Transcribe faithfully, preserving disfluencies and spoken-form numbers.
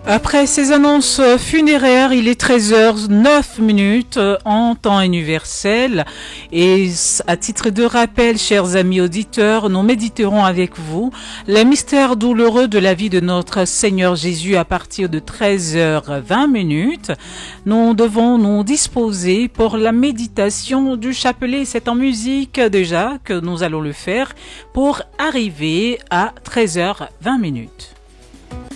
Après ces annonces funéraires, il est treize heures neuf minutes en temps universel et à titre de rappel, chers amis auditeurs, nous méditerons avec vous les mystères douloureux de la vie de notre Seigneur Jésus à partir de treize heures vingt minutes. Nous devons nous disposer pour la méditation du chapelet. C'est en musique déjà que nous allons le faire pour arriver à treize heures vingt minutes.